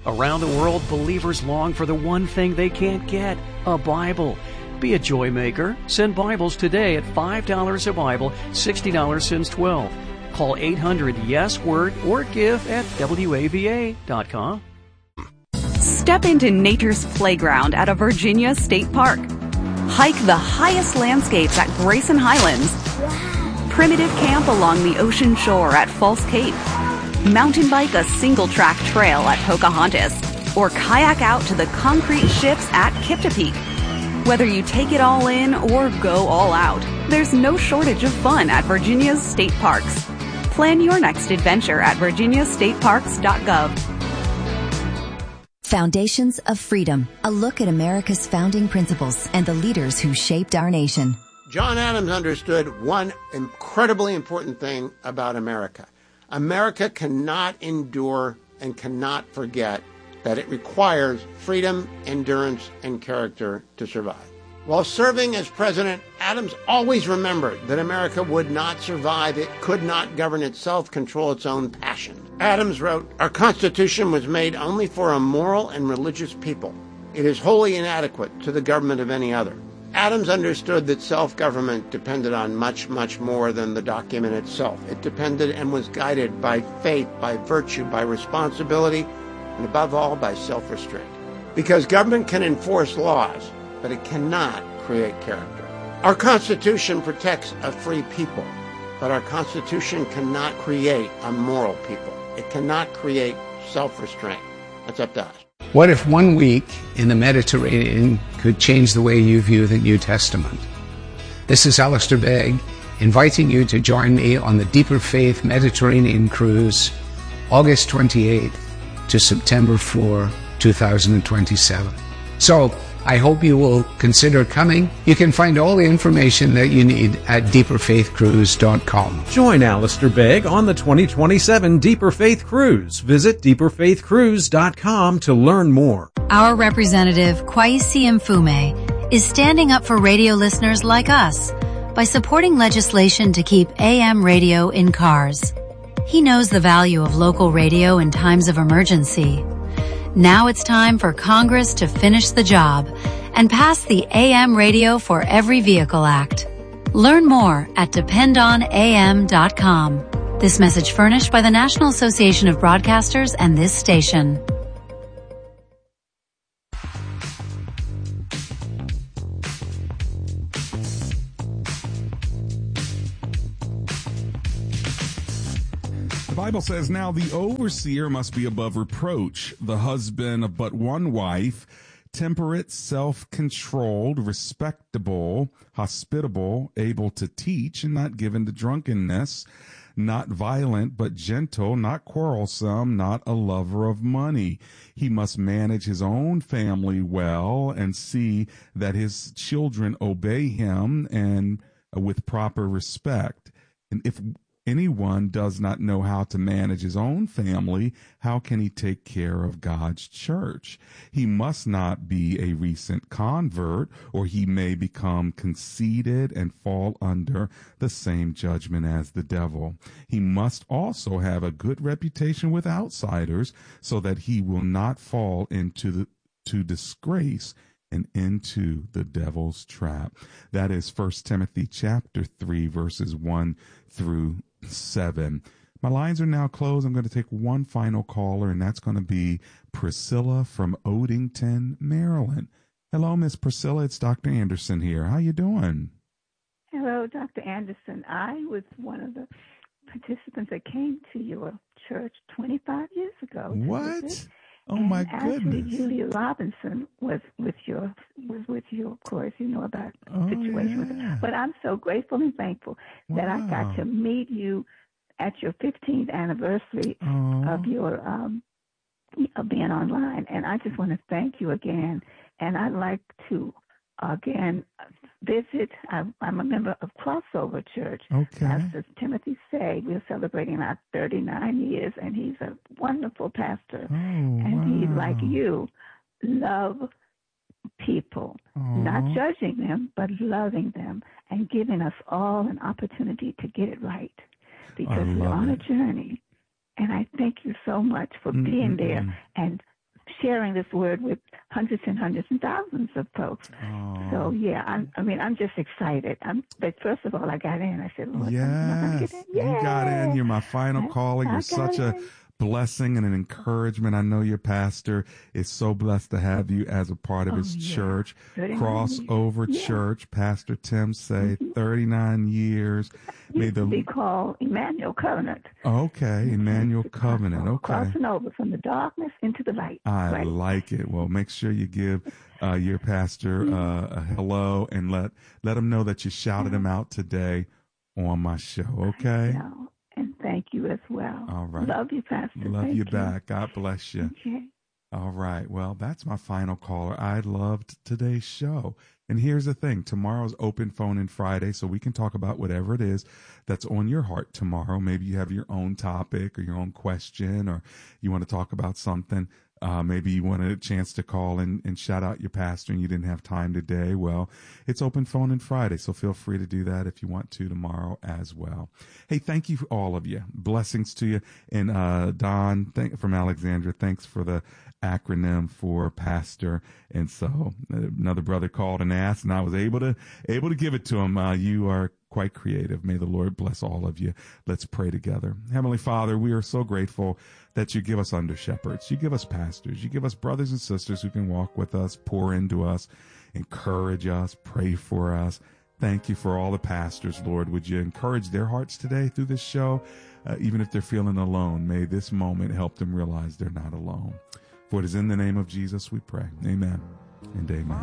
Around the world, believers long for the one thing they can't get, a Bible. Be a joy maker. Send Bibles today at $5 a Bible, $60 since 12. Call 800-YES-WORD or give at WAVA.com. Step into nature's playground at a Virginia state park. Hike the highest landscapes at Grayson Highlands. Primitive camp along the ocean shore at False Cape. Mountain bike a single-track trail at Pocahontas. Or kayak out to the concrete ships at Kipta Peak. Whether you take it all in or go all out, there's no shortage of fun at Virginia's state parks. Plan your next adventure at virginiastateparks.gov. Foundations of Freedom, a look at America's founding principles and the leaders who shaped our nation. John Adams understood one incredibly important thing about America. America cannot endure and cannot forget that it requires freedom, endurance, and character to survive. While serving as president, Adams always remembered that America would not survive. It could not govern itself, control its own passions. Adams wrote, "Our Constitution was made only for a moral and religious people. It is wholly inadequate to the government of any other." Adams understood that self-government depended on much, much more than the document itself. It depended and was guided by faith, by virtue, by responsibility, and above all, by self-restraint. Because government can enforce laws, but it cannot create character. Our Constitution protects a free people, but our Constitution cannot create a moral people. It cannot create self-restraint. That's up to us. What if 1 week in the Mediterranean could change the way you view the New Testament? This is Alistair Begg, inviting you to join me on the Deeper Faith Mediterranean Cruise, August 28th to September 4, 2027. So, I hope you will consider coming. You can find all the information that you need at deeperfaithcruise.com. Join Alistair Begg on the 2027 Deeper Faith Cruise. Visit deeperfaithcruise.com to learn more. Our representative, Kwesi Mfume, is standing up for radio listeners like us by supporting legislation to keep AM radio in cars. He knows the value of local radio in times of emergency. Now it's time for Congress to finish the job and pass the AM Radio for Every Vehicle Act. Learn more at dependonam.com. This message furnished by the National Association of Broadcasters and this station. The Bible says, "Now the overseer must be above reproach, the husband of but one wife, temperate, self-controlled, respectable, hospitable, able to teach, and not given to drunkenness, not violent, but gentle, not quarrelsome, not a lover of money. He must manage his own family well and see that his children obey him and with proper respect. And if anyone does not know how to manage his own family, how can he take care of God's church? He must not be a recent convert, or he may become conceited and fall under the same judgment as the devil. He must also have a good reputation with outsiders, so that he will not fall into disgrace and into the devil's trap." That is 1 Timothy chapter 3, verses 1 through 7. My lines are now closed. I'm going to take one final caller, and that's going to be Priscilla from Odington, Maryland. Hello, Miss Priscilla. It's Dr. Anderson here. How you doing? Hello, Dr. Anderson. I was one of the participants that came to your church 25 years ago. What? Oh, my goodness. Actually, Julia Robinson was with you, of course. You know about the situation with her. But I'm so grateful and thankful that I got to meet you at your 15th anniversary of your of being online. And I just want to thank you again. And I'd like to, again, visit. I'm a member of Crossover Church. Okay. As Timothy said, we're celebrating our 39 years, and he's a wonderful pastor. And he, like you, love people, not judging them, but loving them and giving us all an opportunity to get it right, because we're on a journey. And I thank you so much for being there and sharing this word with hundreds and hundreds and thousands of folks. Oh. So yeah, I'm just excited. But first of all, I got in. I said, Lord, yes, you got in. You're my final caller. You're such a blessing and an encouragement. I know your pastor is so blessed to have you as a part of his church, Crossover Church. Pastor Tim say 39 years. Used to be called Emmanuel Covenant. Okay, Emmanuel Covenant. Okay, crossing over from the darkness into the light. I like it. Well, make sure you give your pastor a hello and let him know that you shouted him out today on my show. Okay. And thank you as well. All right. Love you, Pastor. Love you back. God bless you. Okay. All right. Well, that's my final caller. I loved today's show. And here's the thing. Tomorrow's open phone in Friday, so we can talk about whatever it is that's on your heart tomorrow. Maybe you have your own topic or your own question, or you want to talk about something. Maybe you wanted a chance to call and shout out your pastor and you didn't have time today. Well, it's open phone in Friday, so feel free to do that if you want to tomorrow as well. Hey, thank you for all of you. Blessings to you. And Don from Alexandria, thanks for the acronym for pastor. And so another brother called and asked, and I was able to give it to him. You are quite creative. May the Lord bless all of you. Let's pray together. Heavenly Father, we are so grateful that you give us under shepherds. You give us pastors. You give us brothers and sisters who can walk with us, pour into us, encourage us, pray for us. Thank you for all the pastors, Lord. Would you encourage their hearts today through this show? Even if they're feeling alone, may this moment help them realize they're not alone. For it is in the name of Jesus we pray. Amen and amen.